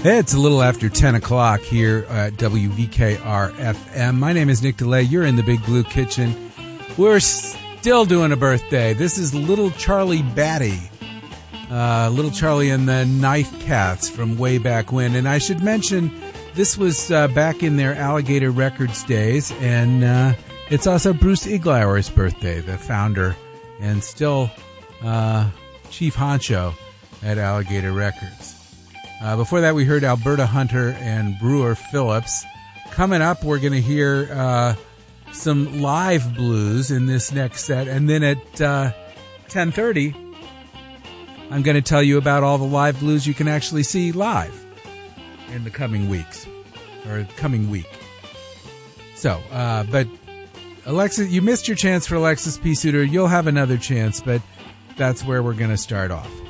It's a little after 10 o'clock here at WVKR-FM. My name is Nick DeLay. You're in the Big Blue Kitchen. We're still doing a birthday. This is Little Charlie Batty. Little Charlie and the Knife Cats from way back when. And I should mention, this was back in their Alligator Records days. And it's also Bruce Iglauer's birthday, the founder and still chief honcho at Alligator Records. Before that, we heard Alberta Hunter and Brewer Phillips. Coming up, we're going to hear some live blues in this next set. And then at 10:30, I'm going to tell you about all the live blues you can actually see live in the coming weeks, or coming week. So, but Alexis, you missed your chance for Alexis P. Suter. You'll have another chance, but that's where we're going to start off.